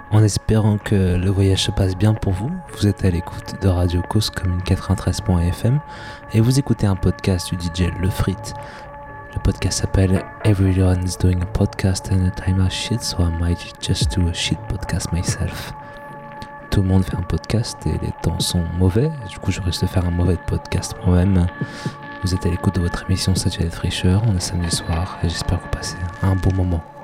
En espérant que le voyage se passe bien pour vous, vous êtes à l'écoute de Radio Cause Commune 93.fm et vous écoutez un podcast du DJ Le Frit. Le podcast s'appelle Everyone's Doing a Podcast and a Time of Shit, so I might just do a shit podcast myself. Tout le monde fait un podcast et les temps sont mauvais, du coup je risque de faire un mauvais podcast moi-même. Vous êtes à l'écoute de votre émission Saturday Fraîcheur, on est samedi soir et j'espère que vous passez un bon moment.